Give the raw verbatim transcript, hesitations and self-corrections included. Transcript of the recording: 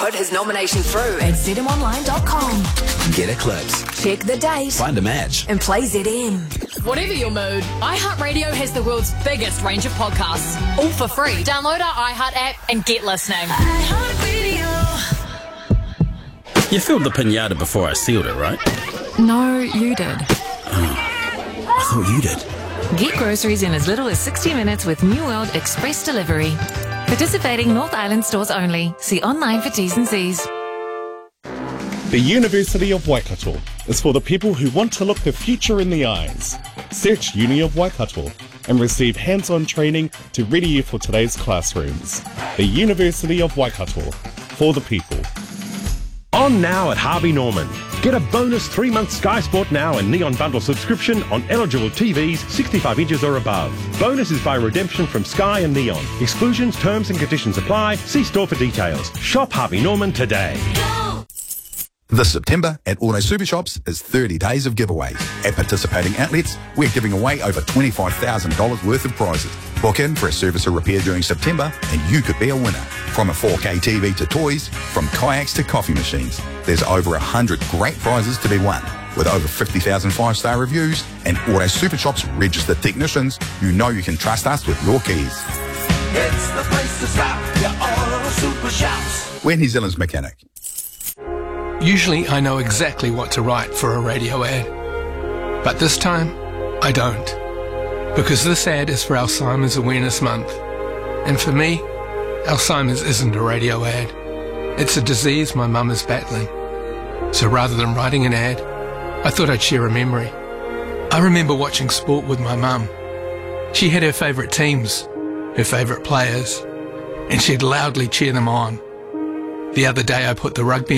Put his nomination through at z m online dot com. Get a clips. Check the date. Find a match. And play Z M. Whatever your mood, iHeartRadio has the world's biggest range of podcasts. All for free. Download our iHeart app and get listening. You filled the pinata before I sealed it, right? No, you did. Oh, I thought you did. Get groceries in as little as sixty minutes with New World Express Delivery. Participating North Island stores only. See online for T's and C's. The University of Waikato is for the people who want to look the future in the eyes. Search Uni of Waikato and receive hands-on training to ready you for today's classrooms. The University of Waikato, for the people. On now at Harvey Norman. Get a bonus three-month Sky Sport Now and Neon Bundle subscription on eligible T Vs sixty-five inches or above. Bonus is by redemption from Sky and Neon. Exclusions, terms and conditions apply. See store for details. Shop Harvey Norman today. This September at Auto Super Shops is thirty days of giveaways. At participating outlets, we're giving away over twenty-five thousand dollars worth of prizes. Book in for a service or repair during September and you could be a winner. From a four K T V to toys, from kayaks to coffee machines, there's over one hundred great prizes to be won. With over fifty thousand five-star reviews and Auto Super Shops registered technicians, you know you can trust us with your keys. It's the place to stop, your Auto Super Shops. We're New Zealand's mechanic. Usually I know exactly what to write for a radio ad, but this time I don't, because this ad is for Alzheimer's Awareness Month, and for me, Alzheimer's isn't a radio ad. It's a disease my mum is battling. So rather than writing an ad, I thought I'd share a memory. I remember watching sport with my mum. She had her favourite teams, her favourite players, and she'd loudly cheer them on. The other day I put the rugby